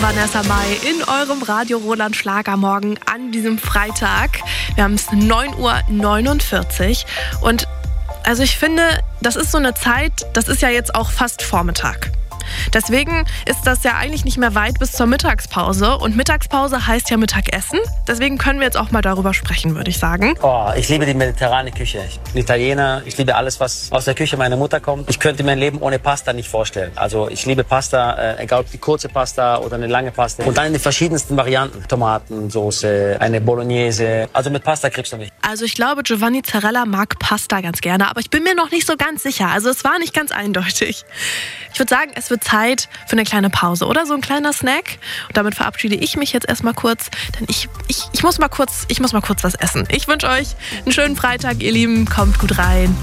Vanessa Mai in eurem Radio Roland Schlagermorgen an diesem Freitag. Wir haben es 9:49 Uhr und also ich finde, das ist so eine Zeit, das ist ja jetzt auch fast Vormittag. Deswegen ist das ja eigentlich nicht mehr weit bis zur Mittagspause. Und Mittagspause heißt ja Mittagessen. Deswegen können wir jetzt auch mal darüber sprechen, würde ich sagen. Oh, ich liebe die mediterrane Küche. Ich bin Italiener. Ich liebe alles, was aus der Küche meiner Mutter kommt. Ich könnte mein Leben ohne Pasta nicht vorstellen. Also ich liebe Pasta, egal ob die kurze Pasta oder eine lange Pasta. Und dann in den verschiedensten Varianten. Tomatensoße, eine Bolognese. Also mit Pasta kriegst du mich. Also ich glaube, Giovanni Zarella mag Pasta ganz gerne. Aber ich bin mir noch nicht so ganz sicher. Also es war nicht ganz eindeutig. Ich würde sagen, es wird Zeit für eine kleine Pause oder so ein kleiner Snack. Und damit verabschiede ich mich jetzt erstmal kurz, denn ich muss mal kurz was essen. Ich wünsche euch einen schönen Freitag, ihr Lieben. Kommt gut rein.